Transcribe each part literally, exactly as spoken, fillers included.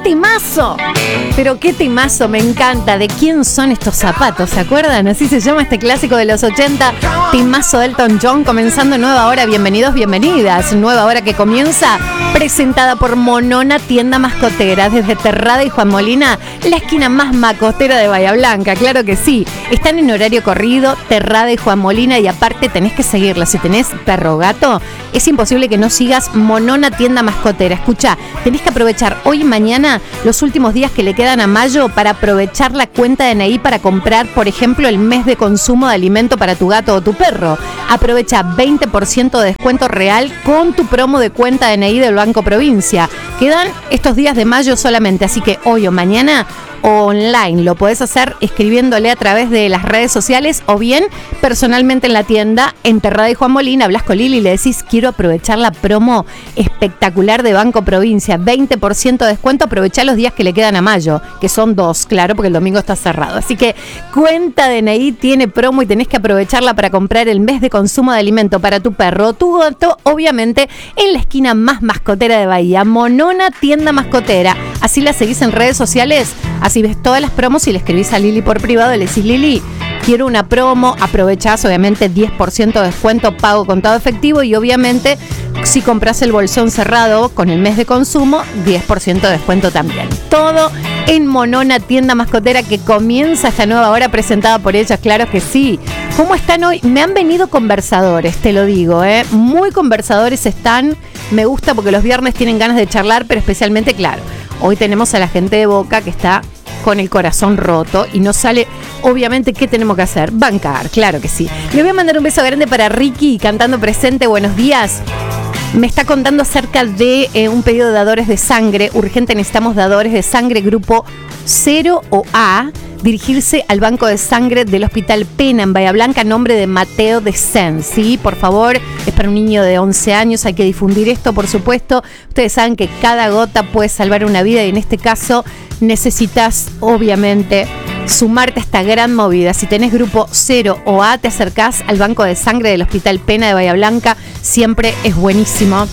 temazo! Pero qué temazo, me encanta. ¿De quién son estos zapatos? ¿Se acuerdan? Así se llama este clásico de los ochenta. Temazo de Elton John, comenzando nueva hora. Bienvenidos, bienvenidas. Nueva hora que comienza, presentada por Monona Tienda Mascotera. Desde Terrada y Juan Molina, la esquina más macotera de Bahía Blanca. Claro que sí. Están en horario corrido, Terrada y Juan Molina. Y aparte tenés que seguirla. Si tenés perro o gato, es imposible que no sigas Monona Tienda Mascotera. Escucha, tenés que aprovechar hoy y mañana los últimos días que le quedan a mayo para aprovechar la cuenta de N I para comprar, por ejemplo, el mes de consumo de alimento para tu gato o tu perro. Aprovecha veinte por ciento de descuento real con tu promo de cuenta de N I del Banco Provincia. Quedan estos días de mayo solamente, así que hoy o mañana online. Lo podés hacer escribiéndole a través de las redes sociales o bien personalmente en la tienda en Terrada y Juan Molina. Hablas con Lili y le decís: quiero aprovechar la promo espectacular de Banco Provincia, veinte por ciento de descuento. Aprovechá los días que le quedan a mayo, que son dos, claro, porque el domingo está cerrado. Así que cuenta de N I tiene promo y tenés que aprovecharla para comprar el mes de consumo de alimento para tu perro o tu gato, obviamente en la esquina más mascotera de Bahía, Monona Tienda Mascotera. Así la seguís en redes sociales. Así ves todas las promos y le escribís a Lili por privado y le decís: Lili, quiero una promo. Aprovechás, obviamente, diez por ciento de descuento, pago contado efectivo. Y obviamente, si compras el bolsón cerrado con el mes de consumo, diez por ciento de descuento también. Todo en Monona Tienda Mascotera, que comienza esta nueva hora presentada por ellas. Claro que sí. ¿Cómo están hoy? Me han venido conversadores, te lo digo, ¿eh? Muy conversadores están. Me gusta porque los viernes tienen ganas de charlar, pero especialmente, claro, hoy tenemos a la gente de Boca que está con el corazón roto y no sale. Obviamente, ¿qué tenemos que hacer? Bancar, claro que sí. Le voy a mandar un beso grande para Ricky, cantando presente. Buenos días. Me está contando acerca de eh, un pedido de dadores de sangre. Urgente, necesitamos dadores de sangre, grupo cero o A. Dirigirse al banco de sangre del Hospital Pena en Bahía Blanca, nombre de Mateo de Sen, ¿sí? Por favor, es para un niño de once años, hay que difundir esto, por supuesto. Ustedes saben que cada gota puede salvar una vida y en este caso necesitas, obviamente, sumarte a esta gran movida. Si tenés grupo cero o A, te acercás al banco de sangre del Hospital Pena de Bahía Blanca, siempre es buenísimo.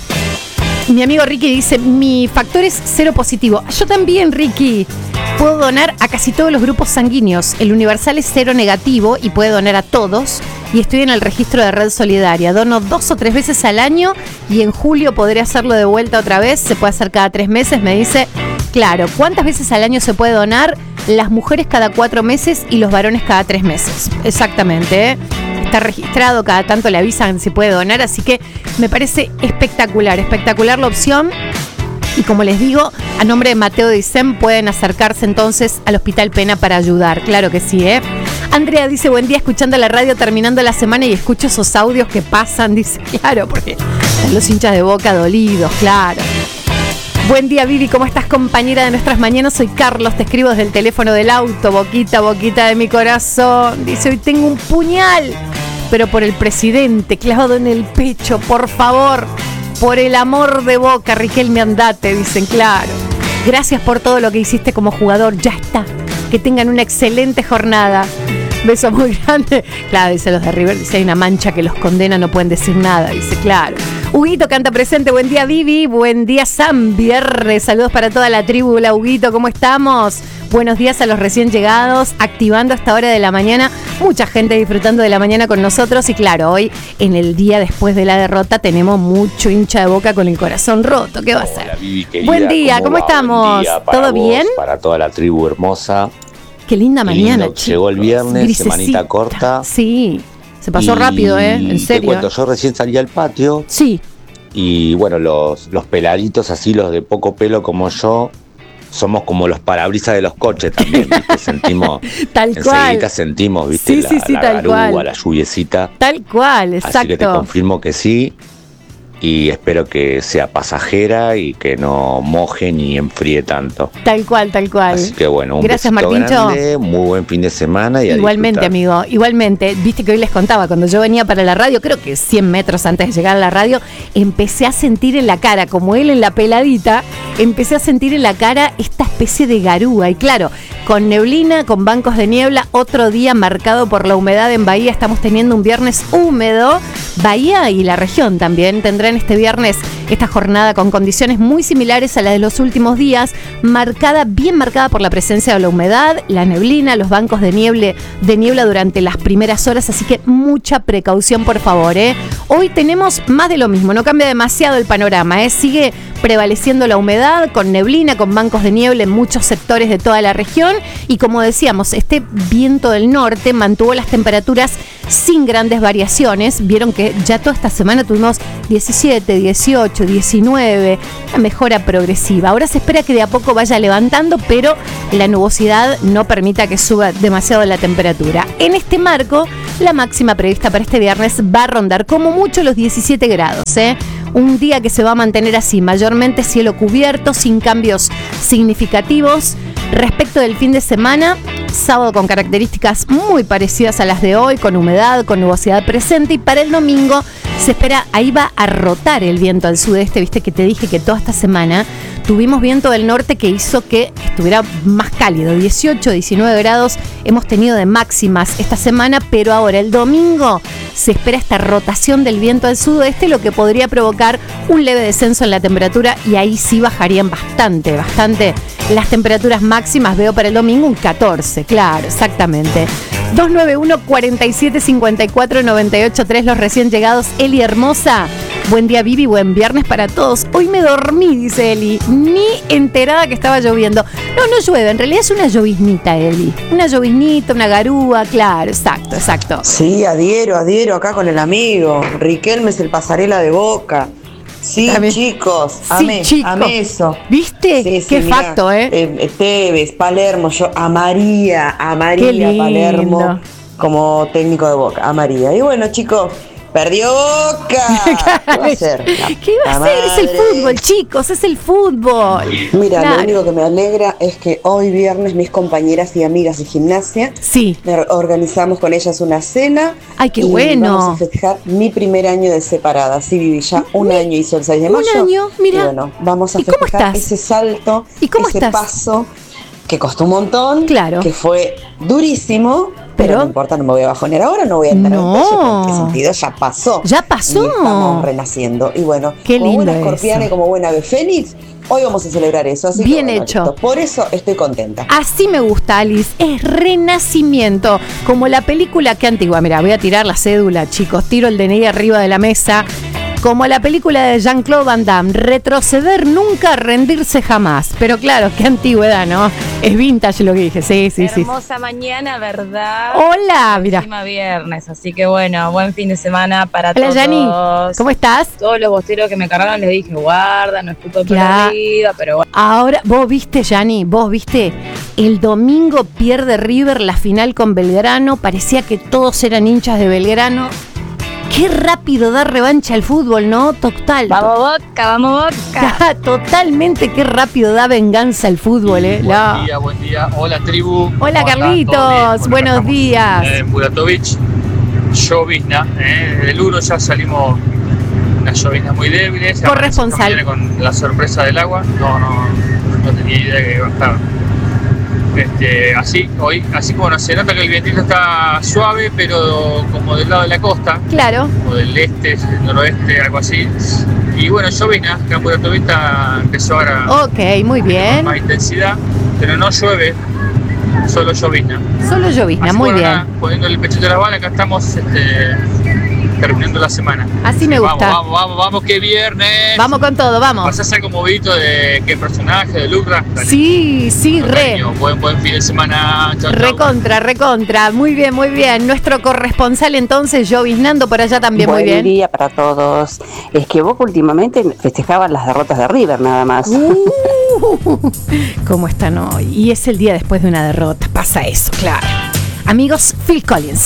Mi amigo Ricky dice: mi factor es cero positivo. Yo también, Ricky. Puedo donar a casi todos los grupos sanguíneos. El universal es cero negativo y puede donar a todos. Y estoy en el registro de Red Solidaria. Dono dos o tres veces al año y en julio podré hacerlo de vuelta otra vez. Se puede hacer cada tres meses, me dice. Claro, ¿cuántas veces al año se puede donar? Las mujeres cada cuatro meses y los varones cada tres meses. Exactamente, ¿eh? Está registrado, cada tanto le avisan si puede donar, así que me parece espectacular, espectacular la opción. Y como les digo, a nombre de Mateo Dicen pueden acercarse entonces al Hospital Pena para ayudar, claro que sí, ¿eh? Andrea dice: buen día, escuchando la radio terminando la semana y escucho esos audios que pasan, dice, claro, porque están los hinchas de Boca dolidos, claro. Buen día, Vivi, ¿cómo estás, compañera de nuestras mañanas? Soy Carlos, te escribo desde el teléfono del auto, boquita, boquita de mi corazón. Dice: hoy tengo un puñal, pero por el presidente, clavado en el pecho, por favor, por el amor de Boca, Riquelme, andate, dicen, claro. Gracias por todo lo que hiciste como jugador, ya está. Que tengan una excelente jornada. Beso muy grande. Claro, dice los de River, dice: hay una mancha que los condena, no pueden decir nada, dice, claro. Huguito canta presente, buen día, Vivi, buen día, San Viernes, saludos para toda la tribu. Hola, Huguito, ¿cómo estamos? Buenos días a los recién llegados, activando a esta hora de la mañana, mucha gente disfrutando de la mañana con nosotros y claro, hoy en el día después de la derrota tenemos mucho hincha de Boca con el corazón roto, ¿qué va a ser? Hola, Vivi, querida, buen día, ¿cómo, ¿cómo estamos? Buen día para ¿Todo vos, bien? Para toda la tribu hermosa. Qué linda Qué mañana, lindo, llegó el viernes, Grisecita. Semanita corta. Sí, se pasó rápido, ¿eh? En serio. Te cuento, yo recién salí al patio. Sí. Y bueno, los, los peladitos así, los de poco pelo como yo, somos como los parabrisas de los coches también, ¿viste? Sentimos, tal cual. Enseguida sentimos, ¿viste? Sí, la, sí, sí, la tal garúa, cual. la lluviecita. Tal cual, exacto. Así que te confirmo que sí. Y espero que sea pasajera y que no moje ni enfríe tanto. Tal cual, tal cual. Así que bueno, un Gracias, besito Martíncho. grande, muy buen fin de semana y a igualmente, disfrutar. amigo, igualmente. Viste que hoy les contaba, cuando yo venía para la radio, creo que cien metros antes de llegar a la radio, empecé a sentir en la cara, como él en la peladita, empecé a sentir en la cara esta especie de garúa. Y claro, con neblina, con bancos de niebla, otro día marcado por la humedad en Bahía. Estamos teniendo un viernes húmedo. Bahía y la región también tendrán este viernes esta jornada con condiciones muy similares a las de los últimos días, marcada, bien marcada por la presencia de la humedad, la neblina, los bancos de niebla, de niebla durante las primeras horas, así que mucha precaución, por favor, ¿eh? Hoy tenemos más de lo mismo, no cambia demasiado el panorama, ¿eh? Sigue prevaleciendo la humedad, con neblina, con bancos de niebla en muchos sectores de toda la región, y como decíamos, este viento del norte mantuvo las temperaturas sin grandes variaciones. Vieron que ya toda esta semana tuvimos diecisiete, dieciocho, diecinueve, una mejora progresiva. Ahora se espera que de a poco vaya levantando, pero la nubosidad no permita que suba demasiado la temperatura. En este marco, la máxima prevista para este viernes va a rondar como mucho los diecisiete grados, ¿eh? Un día que se va a mantener así, mayormente cielo cubierto, sin cambios significativos. Respecto del fin de semana, sábado con características muy parecidas a las de hoy, con humedad, con nubosidad presente, y para el domingo se espera, ahí va a rotar el viento al sudeste. Viste que te dije que toda esta semana tuvimos viento del norte que hizo que estuviera más cálido, dieciocho, diecinueve grados hemos tenido de máximas esta semana, pero ahora el domingo se espera esta rotación del viento al sudoeste, lo que podría provocar un leve descenso en la temperatura, y ahí sí bajarían bastante, bastante las temperaturas máximas. Veo para el domingo un catorce, claro, exactamente. dos nueve uno, cuatro siete, cinco cuatro, nueve ocho tres, los recién llegados. Eli hermosa, buen día Vivi, buen viernes para todos. Hoy me dormí, dice Eli, ni enterada que estaba lloviendo. No, no llueve, en realidad es una lloviznita, Eli. Una lloviznita, una garúa, claro, exacto, exacto. Sí, adhiero, adhiero acá con el amigo. Riquelme es el pasarela de Boca. Sí, también. Chicos, amé, sí, chico. amé eso. ¿Viste? Sí, sí, Qué mirá, facto, ¿eh? eh Tevez, Palermo, yo amaría, amaría Palermo como técnico de Boca, amaría. Y bueno, chicos, perdió Boca. ¿Qué va a hacer? ¿Qué iba a hacer? Es el fútbol, chicos, es el fútbol. Mira, claro. Lo único que me alegra es que hoy viernes mis compañeras y amigas de gimnasia, sí, organizamos con ellas una cena. Ay, qué y bueno. Vamos a festejar mi primer año de separada. Sí, viví ya un año, hizo el seis de mayo. Un año, mira. Y bueno, vamos a festejar ese salto, ¿Y cómo ese estás? paso que costó un montón, claro, que fue durísimo. Pero, pero no importa, no me voy a bajonear ahora, no voy a entrar no. en detalle, porque en qué sentido ya pasó. Ya pasó. Y estamos renaciendo. Y bueno, qué como buena eso. escorpiana y como buena ave fénix, hoy vamos a celebrar eso. Así bien que, bueno, hecho. Listo. Por eso estoy contenta. Así me gusta, Alice. Es renacimiento. Como la película, que antigua. Mira, voy a tirar la cédula, chicos. Tiro el D N I arriba de la mesa. Como la película de Jean-Claude Van Damme, retroceder nunca, rendirse jamás. Pero claro, qué antigüedad, ¿no? Es vintage lo que dije, sí, sí, sí. Hermosa mañana, ¿verdad? Hola, mira. Próxima viernes, así que bueno, buen fin de semana para Hola, todos. Yani, ¿cómo estás? Todos los bosteros que me cargaron les dije, guarda, no es culpa claro. perdida, pero bueno. Ahora, vos viste, Yani, vos viste, el domingo pierde River la final con Belgrano, parecía que todos eran hinchas de Belgrano. Qué rápido da revancha el fútbol, ¿no? Total. Vamos Boca, vamos Boca. Totalmente, qué rápido da venganza el fútbol, ¿eh? Buen La... día, buen día. Hola, tribu. Hola, Carlitos. Bien? Buenos días. En Buratovich, llovizna. ¿eh? Del uno ya salimos unas lloviznas muy débiles. Corresponsal. Con la sorpresa del agua. No, no, no tenía idea que iba a estar. Este, así, hoy, así como no se nota que el vientito está suave, pero como del lado de la costa, claro, o del este, del noroeste, algo así. Y bueno, llovizna, acá en Buratovita empezó ahora ok, muy bien, con más intensidad, pero no llueve, solo llovizna. Solo llovizna, muy bueno, bien. Acá, poniendo el pechito de la bala, acá estamos este, terminando la semana. Así me gusta. Vamos, vamos, vamos, vamos, que viernes. Vamos con todo, vamos. ¿Pasás algo movidito de qué personaje, de Lucra? Sí, sí, re. Buen, buen fin de semana. Chau, recontra, chau. recontra. Muy bien, muy bien. Nuestro corresponsal entonces, lloviznando por allá también, buen muy bien. Buen día para todos. Es que Boca últimamente festejaban las derrotas de River nada más. Uh, ¿Cómo están hoy? Y es el día después de una derrota. Pasa eso, claro. Amigos, Phil Collins.